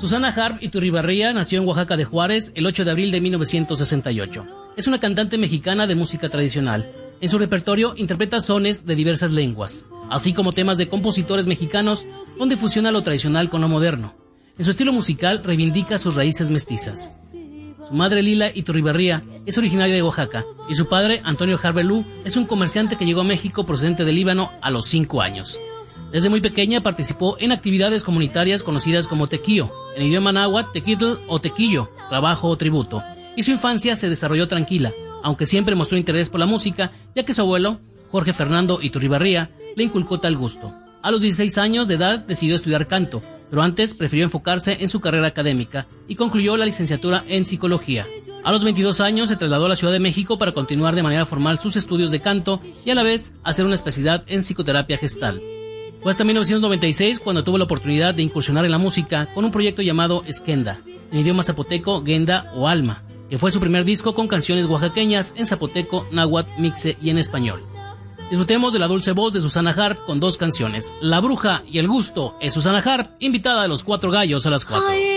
Susana Harp Iturribarría nació en Oaxaca de Juárez el 8 de abril de 1968. Es una cantante mexicana de música tradicional. En su repertorio interpreta sones de diversas lenguas, así como temas de compositores mexicanos, donde fusiona lo tradicional con lo moderno. En su estilo musical reivindica sus raíces mestizas. Su madre Lila Iturribarría es originaria de Oaxaca y su padre Antonio Harbelú es un comerciante que llegó a México procedente del Líbano a los 5 años. Desde muy pequeña participó en actividades comunitarias conocidas como tequío, en idioma náhuatl, tequitl o tequillo, trabajo o tributo, y su infancia se desarrolló tranquila, aunque siempre mostró interés por la música, ya que su abuelo, Jorge Fernando Iturribarría, le inculcó tal gusto. A los 16 años de edad decidió estudiar canto, pero antes prefirió enfocarse en su carrera académica y concluyó la licenciatura en psicología. A los 22 años se trasladó a la Ciudad de México para continuar de manera formal sus estudios de canto y a la vez hacer una especialidad en psicoterapia gestal. Fue hasta 1996 cuando tuvo la oportunidad de incursionar en la música con un proyecto llamado Esquenda, en idioma zapoteco, Genda o Alma, que fue su primer disco con canciones oaxaqueñas en zapoteco, náhuatl, mixe y en español. Disfrutemos de la dulce voz de Susana Harp con 2 canciones, La Bruja y El Gusto. Es Susana Harp, invitada de los 4 gallos a las 4.